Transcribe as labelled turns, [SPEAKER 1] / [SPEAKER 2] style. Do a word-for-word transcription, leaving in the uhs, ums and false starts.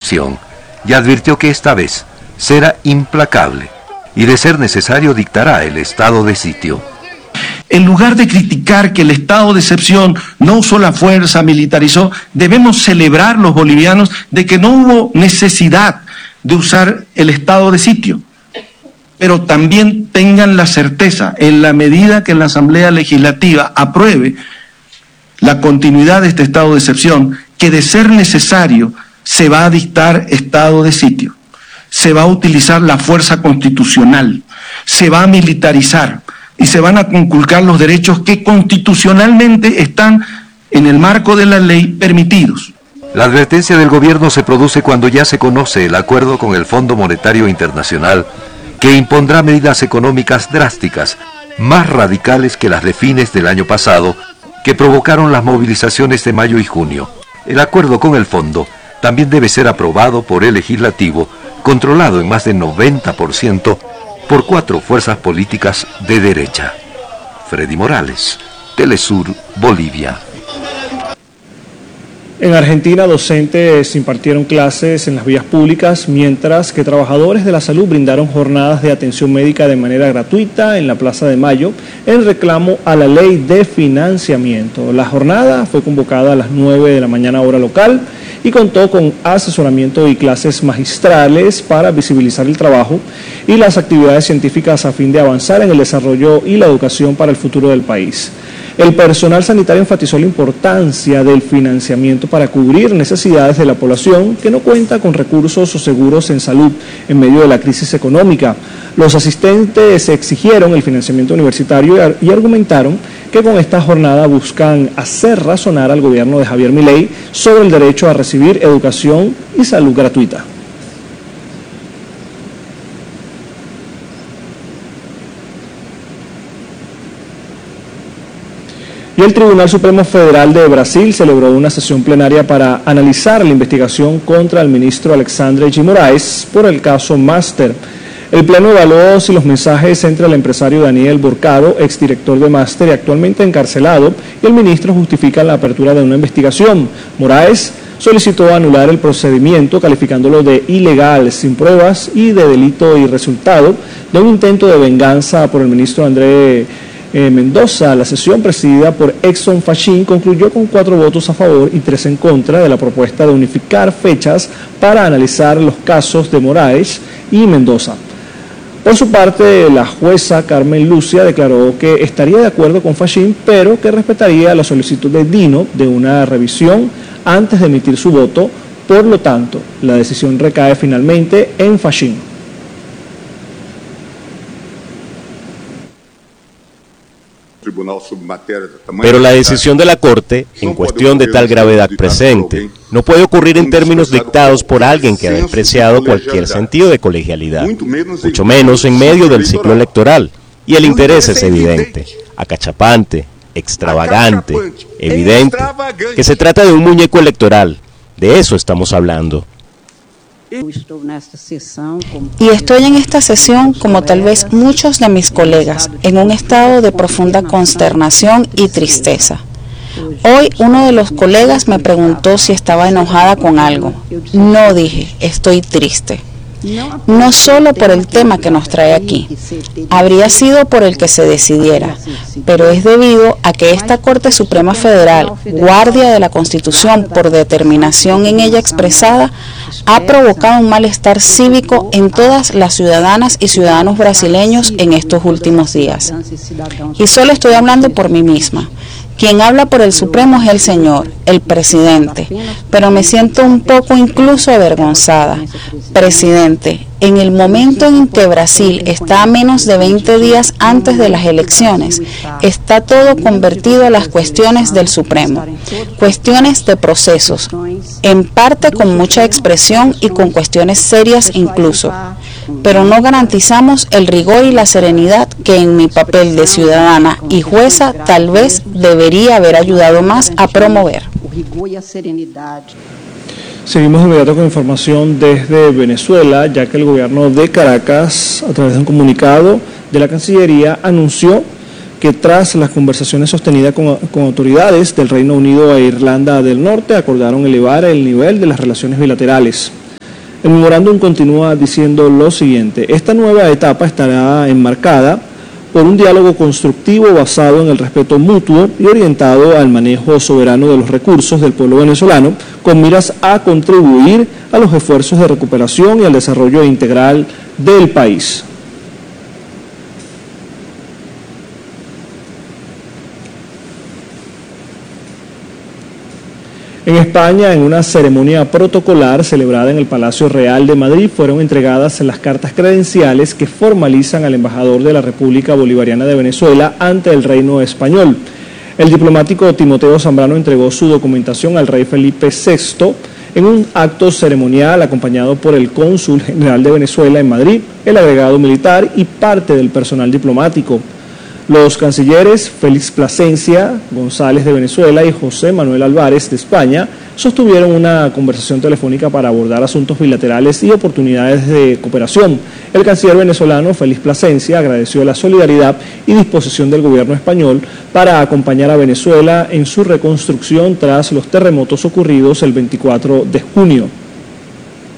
[SPEAKER 1] excepción y advirtió que esta vez será implacable y de ser necesario dictará el estado de sitio.
[SPEAKER 2] En lugar de criticar que el estado de excepción no usó la fuerza, militarizó, debemos celebrar los bolivianos de que no hubo necesidad de usar el estado de sitio. Pero también tengan la certeza, en la medida que la Asamblea Legislativa apruebe la continuidad de este estado de excepción, que de ser necesario se va a dictar estado de sitio, se va a utilizar la fuerza constitucional, se va a militarizar y se van a conculcar los derechos que constitucionalmente están en el marco de la ley permitidos.
[SPEAKER 1] La advertencia del gobierno se produce cuando ya se conoce el acuerdo con el Fondo Monetario Internacional que impondrá medidas económicas drásticas, más radicales que las de fines del año pasado, que provocaron las movilizaciones de mayo y junio. El acuerdo con el fondo también debe ser aprobado por el legislativo, controlado en más del noventa por ciento por cuatro fuerzas políticas de derecha. Freddy Morales, Telesur, Bolivia.
[SPEAKER 3] En Argentina, docentes impartieron clases en las vías públicas, mientras que trabajadores de la salud brindaron jornadas de atención médica de manera gratuita en la Plaza de Mayo, en reclamo a la ley de financiamiento. La jornada fue convocada a las nueve de la mañana hora local y contó con asesoramiento y clases magistrales para visibilizar el trabajo y las actividades científicas a fin de avanzar en el desarrollo y la educación para el futuro del país. El personal sanitario enfatizó la importancia del financiamiento para cubrir necesidades de la población que no cuenta con recursos o seguros en salud en medio de la crisis económica. Los asistentes exigieron el financiamiento universitario y argumentaron que con esta jornada buscan hacer razonar al gobierno de Javier Milei sobre el derecho a recibir educación y salud gratuita. Y el Tribunal Supremo Federal de Brasil celebró una sesión plenaria para analizar la investigación contra el ministro Alexandre de Moraes por el caso Master. El Pleno evaluó si los mensajes entre el empresario Daniel Burcado, exdirector de Master y actualmente encarcelado, y el ministro justifican la apertura de una investigación. Moraes solicitó anular el procedimiento calificándolo de ilegal, sin pruebas y de delito y resultado de un intento de venganza por el ministro André Eh, Mendoza. La sesión presidida por Exxon Fachin concluyó con cuatro votos a favor y tres en contra de la propuesta de unificar fechas para analizar los casos de Moraes y Mendoza. Por su parte, la jueza Carmen Lucia declaró que estaría de acuerdo con Fachin, pero que respetaría la solicitud de Dino de una revisión antes de emitir su voto. Por lo tanto, la decisión recae finalmente en Fachin.
[SPEAKER 4] Pero la decisión de la Corte, en cuestión de tal gravedad presente, no puede ocurrir en términos dictados por alguien que ha despreciado cualquier sentido de colegialidad, mucho menos en medio del ciclo electoral. Y el interés es evidente, acachapante, extravagante, evidente, que se trata de un muñeco electoral. De eso estamos hablando.
[SPEAKER 5] Y estoy en esta sesión, como tal vez muchos de mis colegas, en un estado de profunda consternación y tristeza. Hoy uno de los colegas me preguntó si estaba enojada con algo. No, dije, estoy triste. No solo por el tema que nos trae aquí, habría sido por el que se decidiera, pero es debido a que esta Corte Suprema Federal, guardia de la Constitución por determinación en ella expresada, ha provocado un malestar cívico en todas las ciudadanas y ciudadanos brasileños en estos últimos días. Y solo estoy hablando por mí misma. Quien habla por el Supremo es el señor, el presidente, pero me siento un poco incluso avergonzada. Presidente, en el momento en que Brasil está a menos de veinte días antes de las elecciones, está todo convertido a las cuestiones del Supremo, cuestiones de procesos, en parte con mucha expresión y con cuestiones serias incluso, pero no garantizamos el rigor y la serenidad que en mi papel de ciudadana y jueza tal vez debería haber ayudado más a promover.
[SPEAKER 3] Seguimos de inmediato con información desde Venezuela, ya que el gobierno de Caracas, a través de un comunicado de la Cancillería, anunció que tras las conversaciones sostenidas con, con autoridades del Reino Unido e Irlanda del Norte, acordaron elevar el nivel de las relaciones bilaterales. El memorándum continúa diciendo lo siguiente: esta nueva etapa estará enmarcada por un diálogo constructivo basado en el respeto mutuo y orientado al manejo soberano de los recursos del pueblo venezolano, con miras a contribuir a los esfuerzos de recuperación y al desarrollo integral del país. En España, en una ceremonia protocolar celebrada en el Palacio Real de Madrid, fueron entregadas las cartas credenciales que formalizan al embajador de la República Bolivariana de Venezuela ante el Reino Español. El diplomático Timoteo Zambrano entregó su documentación al rey Felipe sexto en un acto ceremonial acompañado por el cónsul general de Venezuela en Madrid, el agregado militar y parte del personal diplomático. Los cancilleres Félix Plasencia González de Venezuela y José Manuel Álvarez de España sostuvieron una conversación telefónica para abordar asuntos bilaterales y oportunidades de cooperación. El canciller venezolano Félix Plasencia agradeció la solidaridad y disposición del gobierno español para acompañar a Venezuela en su reconstrucción tras los terremotos ocurridos el veinticuatro de junio.